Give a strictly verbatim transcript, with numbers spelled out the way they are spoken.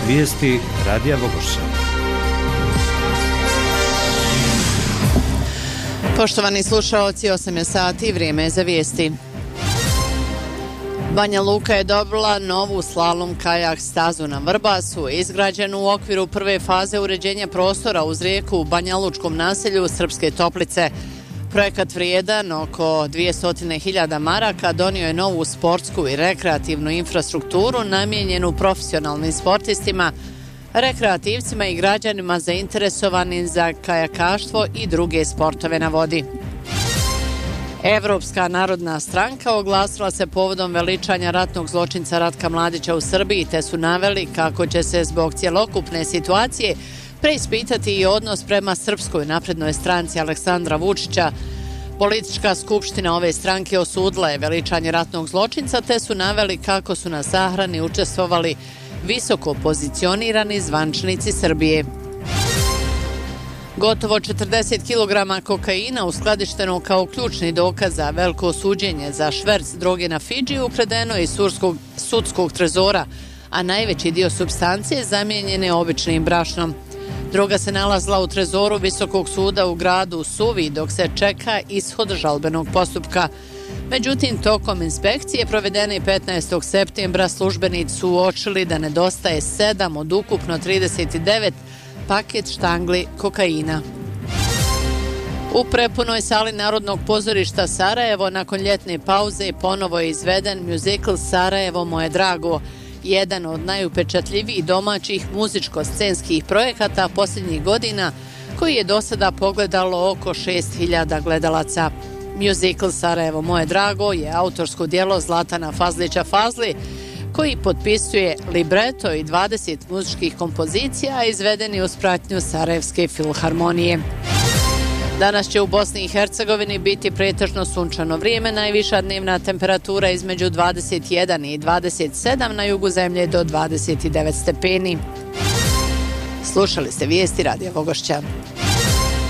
Vijesti Radija Vogošća. Poštovani slušaoci, osam je sati, vrijeme je za vijesti. Banja Luka je dobila novu slalom kajak stazu na Vrbasu, izgrađenu u okviru prve faze uređenja prostora uz rijeku u banjalučkom naselju Srpske Toplice. Projekat vrijedan oko dvjesto hiljada maraka donio je novu sportsku i rekreativnu infrastrukturu namijenjenu profesionalnim sportistima, rekreativcima i građanima zainteresovanim za kajakaštvo i druge sportove na vodi. Evropska narodna stranka oglasila se povodom veličanja ratnog zločinca Ratka Mladića u Srbiji, te su naveli kako će se zbog cjelokupne situacije preispitati i odnos prema Srpskoj naprednoj stranci Aleksandra Vučića. Politička skupština ove stranke osudila je veličanje ratnog zločinca, te su naveli kako su na sahrani učestvovali visoko pozicionirani zvančnici Srbije. Gotovo četrdeset kilograma kokaina uskladišteno kao ključni dokaz za veliko suđenje za šverc droge na Fidžiju ukradeno je iz surskog, sudskog trezora, a najveći dio supstancije zamijenjen je običnim brašnom. Droga se nalazila u trezoru Visokog suda u gradu Suvi dok se čeka ishod žalbenog postupka. Međutim, tokom inspekcije provedene petnaestog septembra službenici su uočili da nedostaje sedam od ukupno trideset devet paket štangli kokaina. U prepunoj sali Narodnog pozorišta Sarajevo nakon ljetne pauze ponovo je izveden muzikl Sarajevo moje drago, jedan od najupečatljivijih domaćih muzičko-scenskih projekata posljednjih godina koji je do sada pogledalo oko šest hiljada gledalaca. Muzikl Sarajevo moje drago je autorsko djelo Zlatana Fazlića Fazli, koji potpisuje libreto i dvadeset muzičkih kompozicija izvedeni uz pratnju Sarajevske filharmonije. Danas će u Bosni i Hercegovini biti pretežno sunčano vrijeme, najviša dnevna temperatura između dvadeset jedan i dvadeset sedam, na jugu zemlje do dvadeset devet stepeni. Slušali ste vijesti Radija Vogošća.